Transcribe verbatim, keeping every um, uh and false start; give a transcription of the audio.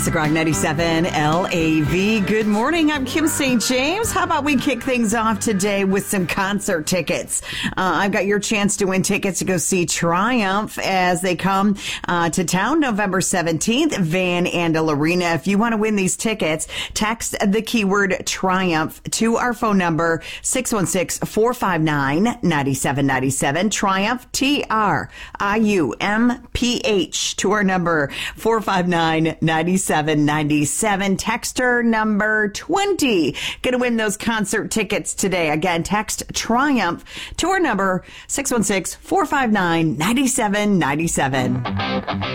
Classic Rock ninety-seven L A V. Good morning. I'm Kim Saint James. How about we kick things off today with some concert tickets? Uh, I've got your chance to win tickets to go see Triumph as they come uh, to town November seventeenth, Van Andel Arena. If you want to win these tickets, text the keyword Triumph to our phone number six one six, four five nine, nine seven nine seven. Triumph, T R I U M P H, to our number four five nine, nine seven nine seven. Texter number twenty. Gonna win those concert tickets today. Again, text Triumph to our number six one six, four five nine, nine seven nine seven.